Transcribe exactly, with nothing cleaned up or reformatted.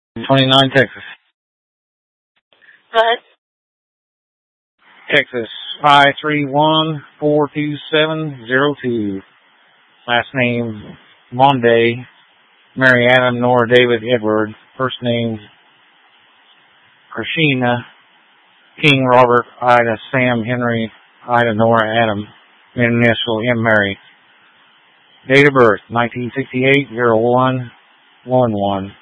twenty-nine, Texas. Go ahead. Texas, five three one, four two seven zero two. Last name, Monday, Mary Adam, Nora David Edward. First name, Krishina, King Robert, Ida Sam Henry, Ida Nora Adam. Initial M. Mary. Date of birth, nineteen sixty-eight, oh one, one one.